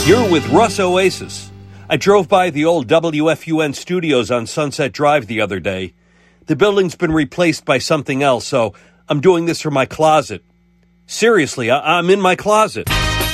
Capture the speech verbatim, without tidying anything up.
You're with Russ Oasis. I drove by the old W F U N studios on Sunset Drive the other day. The building's been replaced by something else, so I'm doing this from my closet. Seriously, I- I'm in my closet.